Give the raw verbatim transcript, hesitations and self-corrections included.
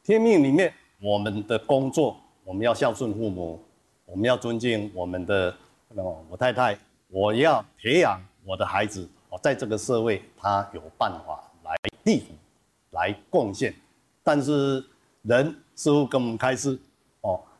天命里面，我们的工作，我们要孝顺父母，我们要尊敬我们的哦，我太太，我要培养我的孩子哦，在这个社会他有办法来立足，来贡献。但是人似乎跟我们开始哦，